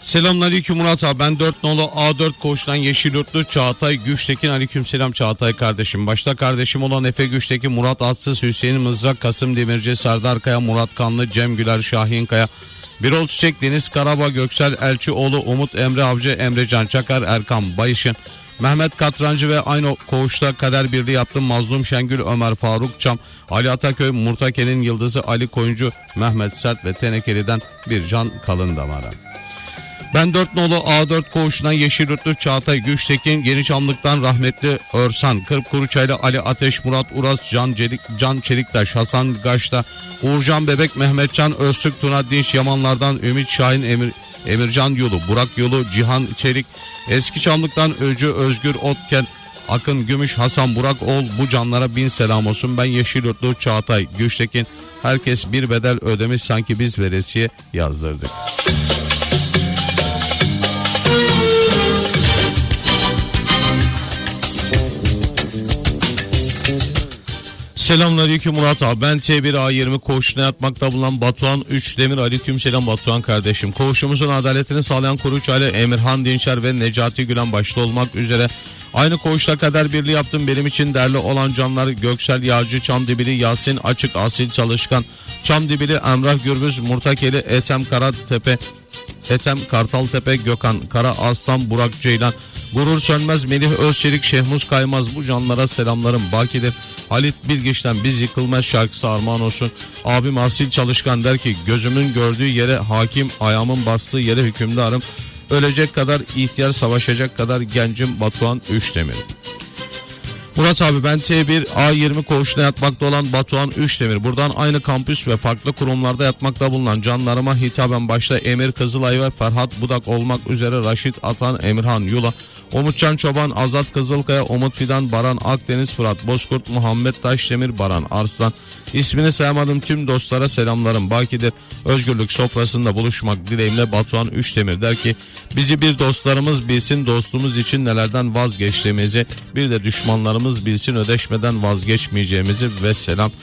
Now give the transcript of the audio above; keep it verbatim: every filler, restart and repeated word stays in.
Selamünaleyküm Murat abi, ben dört nolu A dört koğuştan Yeşilyurtlu Çağatay Güçtekin. Aleykümselam Çağatay kardeşim. Başta kardeşim olan Efe Güçtekin, Murat Atsız, Hüseyin Mızrak, Kasım Demirci, Serdar Kaya, Murat Kanlı, Cem Güler, Şahin Kaya, Birol Çiçek, Deniz Karabağ, Göksel Elçioğlu, Umut Emre Avcı, Emrecan Çakar, Erkan Bayışın, Mehmet Katrancı ve aynı koğuşta kader birliği yaptım Mazlum Şengül, Ömer Faruk Çam, Ali Ataköy, Murtake'nin Yıldızı, Ali Koyuncu, Mehmet Sert ve Tenekeli'den bir can kalın damara. Ben dört nolu A dört koğuşundan Yeşilyurtlu Çağatay Güçtekin, Yeniçamlık'tan rahmetli Örsan, Kırkkuruçaylı Ali Ateş, Murat Uras, Can, Celik, Can Çeliktaş, Hasan Gaş'ta, Uğurcan Bebek, Mehmetcan Öztürk, Tuna Dinç, Yamanlardan Ümit Şahin, Emir, Emircan Yolu, Burak Yolu, Cihan Çelik, Eski Çamlık'tan Öcü Özgür Otken, Akın Gümüş, Hasan Burak Oğul, bu canlara bin selam olsun. Ben Yeşilyurtlu Çağatay Güçtekin, herkes bir bedel ödemiş, sanki biz veresiye yazdırdık. Selamünaleyküm Murat abi, ben T bir A yirmi koğuşuna yatmakta bulunan Batuhan üç Demir. Aleykümselam Batuhan kardeşim. Koğuşumuzun adaletini sağlayan Kuruçaylı Emirhan Dinçer ve Necati Gülen başta olmak üzere aynı koğuşta kader birliği yaptım. Benim için değerli olan canlar: Göksel Yağcı, Çamdibili Yasin Açık, Asil Çalışkan, Çamdibili Emrah Gürbüz, Murtakeli Ethem Karatepe, Ethem Kartaltepe, Gökhan Kara Aslan, Burak Ceylan, Gurur Sönmez, Melih Özçelik, Şehmuz Kaymaz, bu canlara selamlarım bakidir. Halit Bilgiç'ten Biz Yıkılmaz şarkısı armağan olsun. Abim Asil Çalışkan der ki, gözümün gördüğü yere hakim, ayağımın bastığı yere hükümdarım. Ölecek kadar ihtiyar, savaşacak kadar gencim. Batuhan Üçdemir. Murat abi, ben T bir A yirmi koğuşuna yatmakta olan Batuhan Üçdemir. Buradan aynı kampüs ve farklı kurumlarda yatmakta bulunan canlarıma hitaben başta Emir Kızılay ve Ferhat Budak olmak üzere Raşit Atan, Emirhan Yula, Umutcan Çoban, Azat Kızılkaya, Umut Fidan, Baran Akdeniz, Fırat Bozkurt, Muhammed Taşdemir, Baran Arslan. İsmini sayamadım tüm dostlara selamlarım bakidir. Özgürlük sofrasında buluşmak dileğimle Batuhan Üçdemir der ki, bizi bir dostlarımız bilsin dostumuz için nelerden vazgeçtiğimizi, bir de düşmanlarımız bilsin ödeşmeden vazgeçmeyeceğimizi ve selam.